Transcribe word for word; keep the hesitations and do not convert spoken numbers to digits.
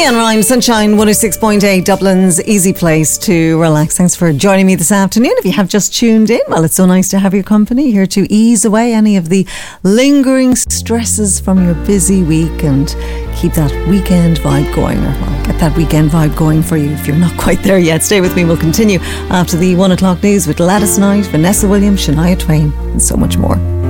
Leanne Ryan, Sunshine one oh six point eight, Dublin's easy place to relax. Thanks for joining me this afternoon. If you have just tuned in, well, it's so nice to have your company here to ease away any of the lingering stresses from your busy week and keep that weekend vibe going, or well, get that weekend vibe going for you if you're not quite there yet. Stay with me. We'll continue after the one o'clock news with Gladys Knight, Vanessa Williams, Shania Twain and so much more.